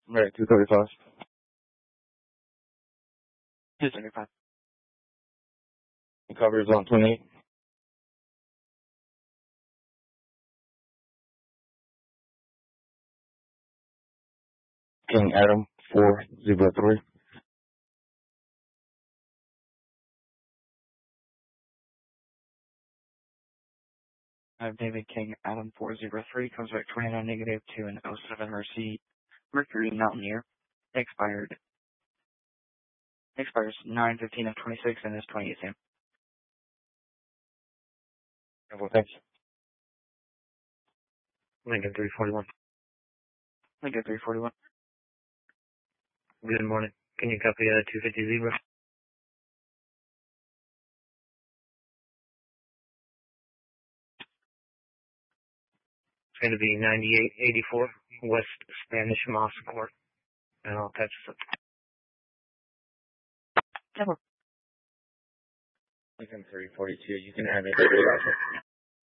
Right, 235. 235. The cover is on 28. King Adam 403. I have David King, Adam 403, comes back 29 negative to an 07 Mercury Mountaineer. Expires 9/15 of 26 and is 28 Sam. Well, thanks. Lincoln 341. Lincoln 341. Good morning. Can you copy 250 Zebra? It's going to be 9884 West Spanish Moss Court. And I'll attach it. Never. Lincoln 342. You can add it.